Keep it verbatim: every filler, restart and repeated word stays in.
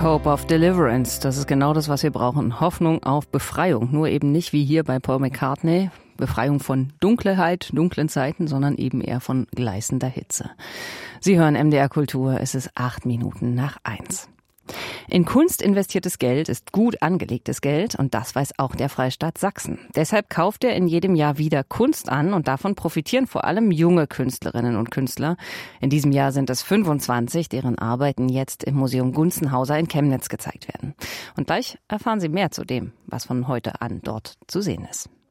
Hope of Deliverance. Das ist genau das, was wir brauchen. Hoffnung auf Befreiung. Nur eben nicht wie hier bei Paul McCartney. Befreiung von Dunkelheit, dunklen Zeiten, sondern eben eher von gleißender Hitze. Sie hören M D R Kultur. Es ist acht Minuten nach eins. In Kunst investiertes Geld ist gut angelegtes Geld und das weiß auch der Freistaat Sachsen. Deshalb kauft er in jedem Jahr wieder Kunst an und davon profitieren vor allem junge Künstlerinnen und Künstler. In diesem Jahr sind es fünfundzwanzig, deren Arbeiten jetzt im Museum Gunzenhauser in Chemnitz gezeigt werden. Und gleich erfahren Sie mehr zu dem, was von heute an dort zu sehen ist.